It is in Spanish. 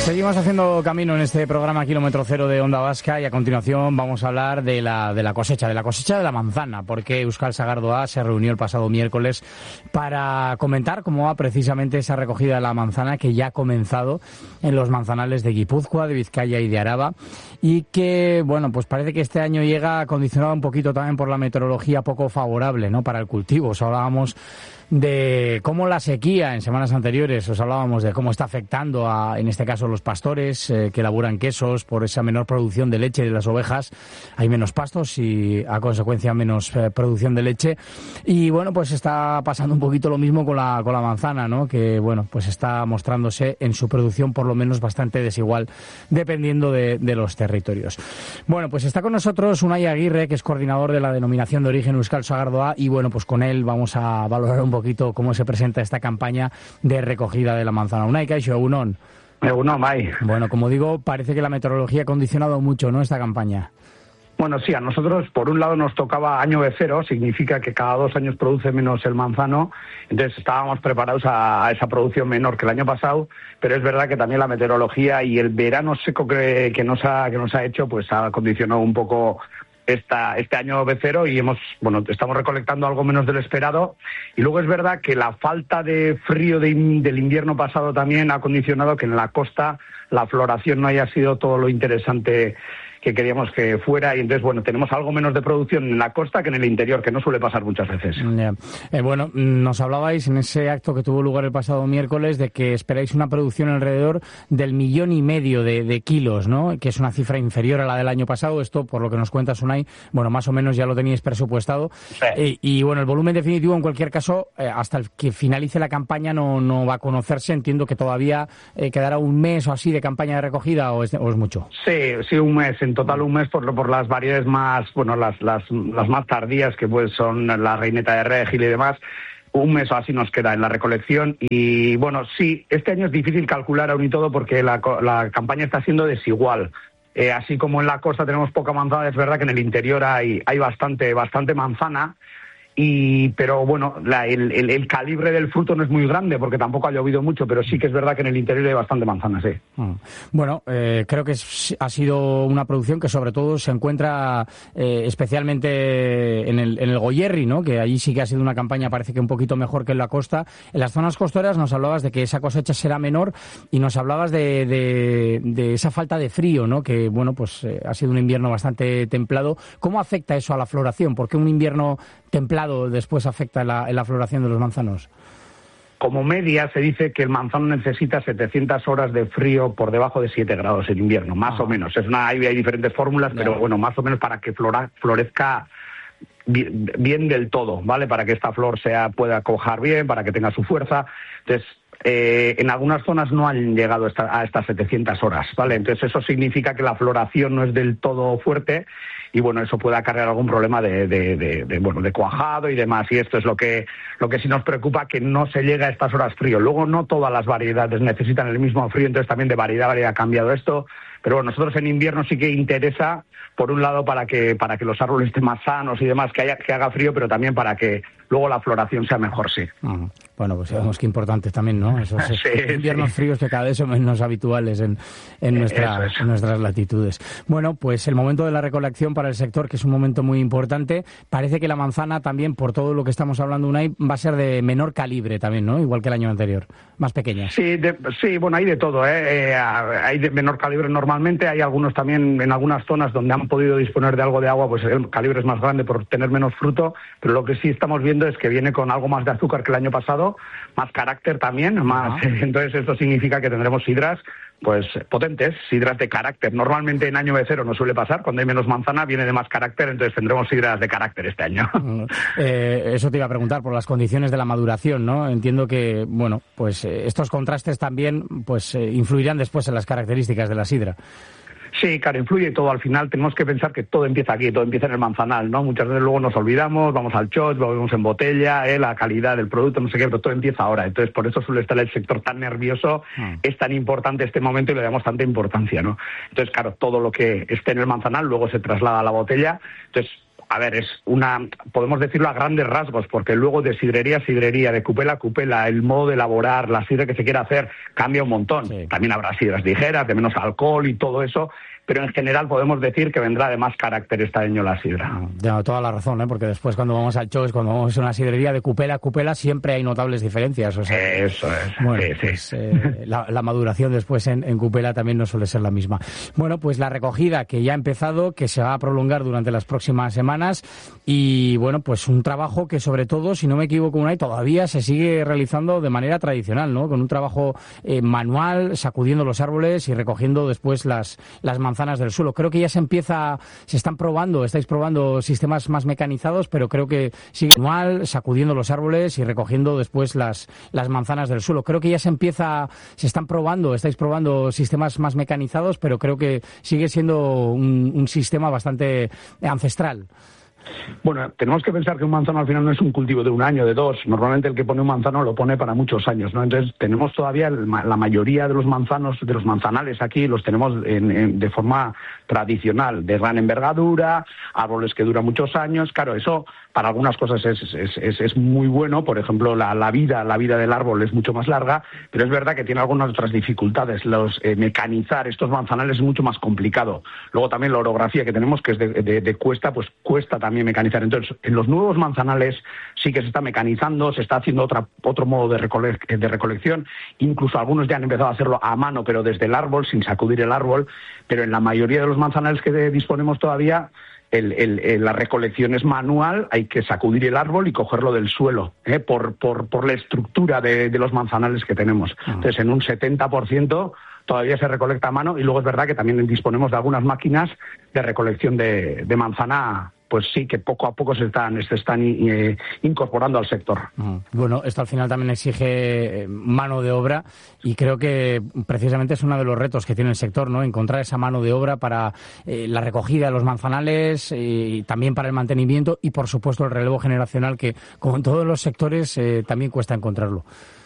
Seguimos haciendo camino en este programa Kilómetro Cero de Onda Vasca y a continuación vamos a hablar de la cosecha de la manzana, porque Euskal Sagardoa se reunió el pasado miércoles para comentar cómo va precisamente esa recogida de la manzana que ya ha comenzado en los manzanales de Guipúzcoa, de Vizcaya y de Araba, y que, bueno, pues parece que este año llega condicionado un poquito también por la meteorología poco favorable, ¿no?, para el cultivo. Os hablábamos de cómo la sequía en semanas anteriores, os hablábamos de cómo está afectando a, en este caso, los pastores que elaboran quesos por esa menor producción de leche de las ovejas. Hay menos pastos y, a consecuencia, menos producción de leche. Y, bueno, pues está pasando un poquito lo mismo con la manzana, ¿no?, que, bueno, pues está mostrándose en su producción por lo menos bastante desigual, dependiendo de los territorios. Bueno, pues está con nosotros Unai Aguirre, que es coordinador de la denominación de origen Euskal Sagardoa, y, bueno, pues con él vamos a valorar un poquito cómo se presenta esta campaña de recogida de la manzana. Unai, kaixo, egunon. Egunon, bai. Bueno, como digo, parece que la meteorología ha condicionado mucho, ¿no?, esta campaña. Bueno, sí, a nosotros por un lado nos tocaba año de cero, significa que cada 2 años produce menos el manzano, entonces estábamos preparados a esa producción menor que el año pasado, pero es verdad que también la meteorología y el verano seco que nos ha hecho, pues ha condicionado un poco este año becero y estamos recolectando algo menos de lo esperado. Y luego es verdad que la falta de frío del invierno pasado también ha condicionado que en la costa la floración no haya sido todo lo interesante que queríamos que fuera, y entonces, bueno, tenemos algo menos de producción en la costa que en el interior, que no suele pasar muchas veces. Bueno, nos hablabais en ese acto que tuvo lugar el pasado miércoles de que esperáis una producción alrededor del 1,5 millones de kilos, ¿no?, que es una cifra inferior a la del año pasado. Esto, por lo que nos cuentas, Unai, bueno, más o menos ya lo teníais presupuestado. Sí. Y bueno, el volumen definitivo, en cualquier caso, hasta el que finalice la campaña no va a conocerse. Entiendo que todavía quedará un mes o así de campaña de recogida, o es mucho. Sí, un mes. En total un mes por las variedades más, bueno, las más tardías, que pues son la reineta de Regil y demás. Un mes o así nos queda en la recolección. Y bueno, sí, este año es difícil calcular aún y todo porque la campaña está siendo desigual. Así como en la costa tenemos poca manzana, es verdad que en el interior hay bastante manzana. Pero bueno, el calibre del fruto no es muy grande porque tampoco ha llovido mucho, pero sí que es verdad que en el interior hay bastante manzana, sí. Bueno, creo que ha sido una producción que sobre todo se encuentra especialmente en el Goierri, ¿no?, que allí sí que ha sido una campaña, parece que un poquito mejor que en la costa. En las zonas costeras nos hablabas de que esa cosecha será menor y nos hablabas de esa falta de frío, ¿no?, que bueno, pues ha sido un invierno bastante templado. ¿Cómo afecta eso a la floración? ¿Por qué un invierno templado después afecta en la floración de los manzanos? Como media se dice que el manzano necesita 700 horas de frío por debajo de 7 grados en invierno, más o menos. Hay diferentes fórmulas, pero bueno, más o menos para que florezca bien del todo, ¿vale? Para que esta flor pueda cuajar bien, para que tenga su fuerza. Entonces, en algunas zonas no han llegado a estas 700 horas, ¿vale? Entonces eso significa que la floración no es del todo fuerte y bueno, eso puede acarrear algún problema de cuajado y demás, y esto es lo que sí nos preocupa, que no se llega a estas horas frío. Luego no todas las variedades necesitan el mismo frío, entonces también de variedad ha cambiado esto, pero bueno, nosotros en invierno sí que interesa, por un lado para que los árboles estén más sanos y demás, que haga frío, pero también para que luego la floración sea mejor, sí. Bueno, pues sabemos que importante también, ¿no? Esos inviernos fríos que cada vez son menos habituales en nuestras latitudes. Bueno, pues el momento de la recolección para el sector, que es un momento muy importante. Parece que la manzana también, por todo lo que estamos hablando, Unai, va a ser de menor calibre también, ¿no?, igual que el año anterior, más pequeña. Sí, bueno, hay de todo, hay de menor calibre normalmente, hay algunos también en algunas zonas donde han podido disponer de algo de agua, pues el calibre es más grande por tener menos fruto, pero lo que sí estamos viendo es que viene con algo más de azúcar que el año pasado, más carácter también, entonces esto significa que tendremos sidras pues potentes, sidras de carácter. Normalmente en año becero no suele pasar, cuando hay menos manzana viene de más carácter, entonces tendremos sidras de carácter este año. Eso te iba a preguntar, por las condiciones de la maduración, ¿no? Entiendo que, bueno, pues estos contrastes también pues influirán después en las características de la sidra. Sí, claro, influye todo. Al final tenemos que pensar que todo empieza aquí, todo empieza en el manzanal, ¿no? Muchas veces luego nos olvidamos, vamos al shot, lo vemos en botella, la calidad del producto, no sé qué, pero todo empieza ahora. Entonces, por eso suele estar el sector tan nervioso, es tan importante este momento y le damos tanta importancia, ¿no? Entonces, claro, todo lo que esté en el manzanal luego se traslada a la botella. Entonces, a ver, podemos decirlo a grandes rasgos, porque luego de sidrería a sidrería, de cupela a cupela, el modo de elaborar, la sidra que se quiera hacer, cambia un montón. Sí. También habrá sidras ligeras, de menos alcohol y todo eso, pero en general podemos decir que vendrá de más carácter este año la sidra. Ya, toda la razón, porque después cuando vamos al show, cuando vamos a una sidrería de cupela a cupela, siempre hay notables diferencias. O sea, eso es. Bueno, sí. Pues, la maduración después en cupela también no suele ser la misma. Bueno, pues la recogida que ya ha empezado, que se va a prolongar durante las próximas semanas, y bueno, pues un trabajo que sobre todo, si no me equivoco, Unai, todavía se sigue realizando de manera tradicional, ¿no? Con un trabajo manual, sacudiendo los árboles y recogiendo después las manzanas del suelo. Creo que ya estáis probando sistemas más mecanizados, pero creo que sigue manual, sacudiendo los árboles y recogiendo después las manzanas del suelo. Creo que ya estáis probando sistemas más mecanizados, pero creo que sigue siendo un sistema bastante ancestral. Bueno, tenemos que pensar que un manzano al final no es un cultivo de un año, de dos. Normalmente el que pone un manzano lo pone para muchos años, ¿no? Entonces tenemos todavía la mayoría de los manzanales aquí los tenemos de forma tradicional, de gran envergadura, árboles que duran muchos años. Claro, eso para algunas cosas es muy bueno. Por ejemplo, la vida del árbol es mucho más larga, pero es verdad que tiene algunas otras dificultades. Mecanizar estos manzanales es mucho más complicado. Luego también la orografía que tenemos, que es de cuesta, pues cuesta también mecanizar. Entonces, en los nuevos manzanales sí que se está mecanizando, se está haciendo otro modo de recolección. Incluso algunos ya han empezado a hacerlo a mano, pero desde el árbol, sin sacudir el árbol. Pero en la mayoría de los manzanales que disponemos todavía, la recolección es manual, hay que sacudir el árbol y cogerlo del suelo, por la estructura de los manzanales que tenemos. Entonces, en un 70% todavía se recolecta a mano, y luego es verdad que también disponemos de algunas máquinas de recolección de manzana, pues sí, que poco a poco se están incorporando al sector. Bueno, esto al final también exige mano de obra, y creo que precisamente es uno de los retos que tiene el sector, ¿no? Encontrar esa mano de obra para la recogida de los manzanales, y también para el mantenimiento y, por supuesto, el relevo generacional, que, como en todos los sectores, también cuesta encontrarlo.